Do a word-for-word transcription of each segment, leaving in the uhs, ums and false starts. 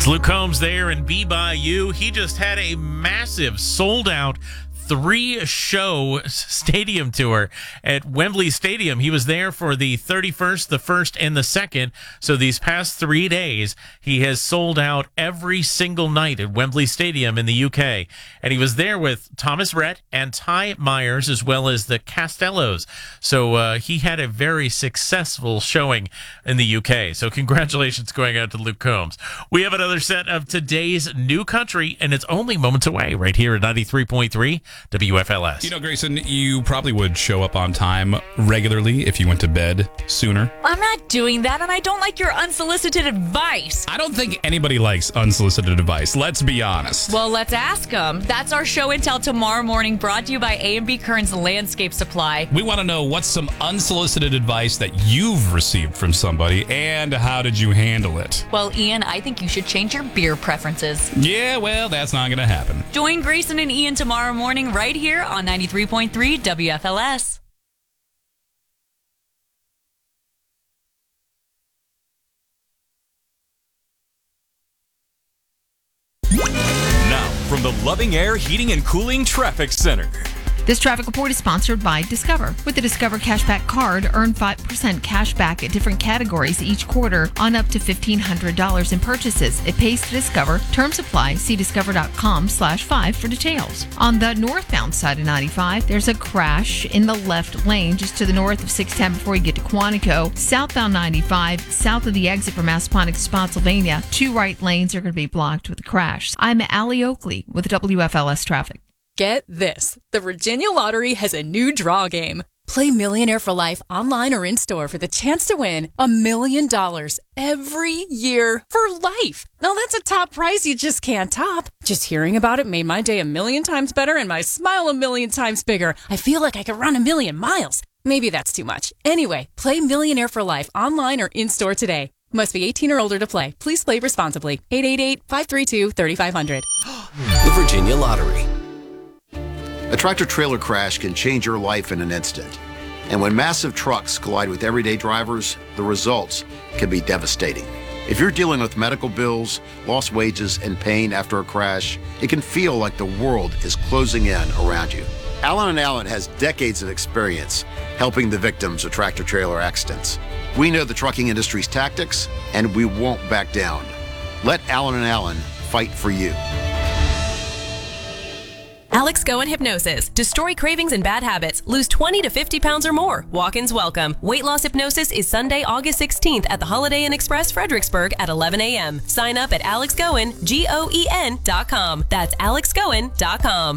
It's Luke Combs there in Be By You. He just had a massive sold-out three-show stadium tour at Wembley Stadium. He was there for the thirty-first, the first, and the second. So these past three days, he has sold out every single night at Wembley Stadium in the U K. And he was there with Thomas Rhett and Ty Myers, as well as the Castellos. So uh, he had a very successful showing in the U K. So congratulations going out to Luke Combs. We have another set of today's new country, and it's only moments away right here at ninety-three point three W F L S. You know, Grayson, you probably would show up on time regularly if you went to bed sooner. I'm not doing that, and I don't like your unsolicited advice. I don't think anybody likes unsolicited advice. Let's be honest. Well, let's ask them. That's our show and tell tomorrow morning, brought to you by A and B Kearns Landscape Supply. We want to know what's some unsolicited advice that you've received from somebody, and how did you handle it? Well, Ian, I think you should change your beer preferences. Yeah, well, that's not going to happen. Join Grayson and Ian tomorrow morning right here on ninety-three point three W F L S. Now, from the Loving Air Heating and Cooling Traffic Center. This traffic report is sponsored by Discover. With the Discover Cashback Card, earn five percent cash back at different categories each quarter on up to fifteen hundred dollars in purchases. It pays to Discover. Terms apply. See discover.com slash five for details. On the northbound side of ninety-five, there's a crash in the left lane just to the north of six ten before you get to Quantico. Southbound ninety-five, south of the exit from Massaponax, Spotsylvania, two right lanes are going to be blocked with a crash. I'm Allie Oakley with W F L S Traffic. Get this. The Virginia Lottery has a new draw game. Play Millionaire for Life online or in-store for the chance to win a million dollars every year for life. Now, that's a top prize you just can't top. Just hearing about it made my day a million times better and my smile a million times bigger. I feel like I could run a million miles. Maybe that's too much. Anyway, play Millionaire for Life online or in-store today. Must be eighteen or older to play. Please play responsibly. eight eight eight, five three two, three five zero zero. The Virginia Lottery. A tractor-trailer crash can change your life in an instant. And when massive trucks collide with everyday drivers, the results can be devastating. If you're dealing with medical bills, lost wages, and pain after a crash, it can feel like the world is closing in around you. Allen and Allen has decades of experience helping the victims of tractor-trailer accidents. We know the trucking industry's tactics, and we won't back down. Let Allen and Allen fight for you. Alex Goen Hypnosis. Destroy cravings and bad habits. Lose twenty to fifty pounds or more. Walk-ins welcome. Weight loss hypnosis is Sunday, August sixteenth at the Holiday Inn Express, Fredericksburg at eleven a.m. Sign up at alex goen, G O E N dot com. That's alex goen dot com.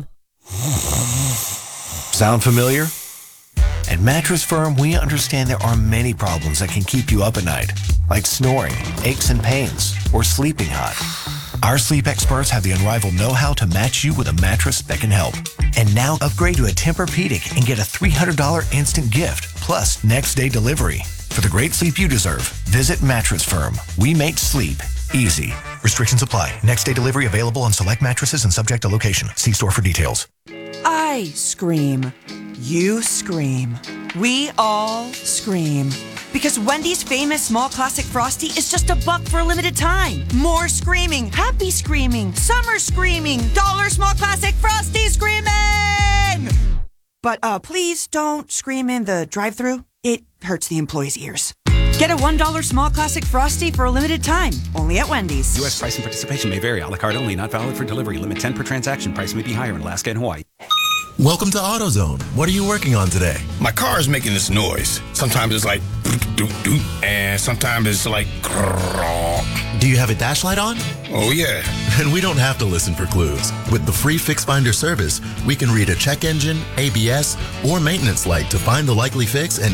Sound familiar? At Mattress Firm, we understand there are many problems that can keep you up at night, like snoring, aches and pains, or sleeping hot. Our sleep experts have the unrivaled know-how to match you with a mattress that can help. And now upgrade to a Tempur-Pedic and get a three hundred dollars instant gift, plus next-day delivery. For the great sleep you deserve, visit Mattress Firm. We make sleep easy. Restrictions apply. Next-day delivery available on select mattresses and subject to location. See store for details. I scream. You scream. We all scream. Because Wendy's famous small classic Frosty is just a buck for a limited time. More screaming, happy screaming, summer screaming, dollar small classic Frosty screaming! But uh, please don't scream in the drive-thru. It hurts the employees' ears. Get a one dollar small classic Frosty for a limited time, only at Wendy's. U S price and participation may vary. A la carte only, not valid for delivery. Limit ten per transaction. Price may be higher in Alaska and Hawaii. Welcome to AutoZone. What are you working on today? My car is making this noise. Sometimes it's like doop doop, and sometimes it's like grrr. Do you have a dash light on? Oh yeah. And we don't have to listen for clues. With the free Fix Finder service, we can read a check engine, A B S, or maintenance light to find the likely fix and